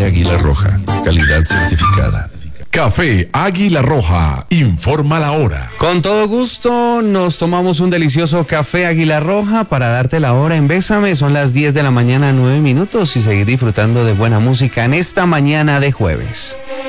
Águila Roja, calidad certificada. Café Águila Roja, informa la hora. Con todo gusto nos tomamos un delicioso café Águila Roja para darte la hora en Bésame. Son las 10 de la mañana, 9 minutos, y seguir disfrutando de buena música en esta mañana de jueves.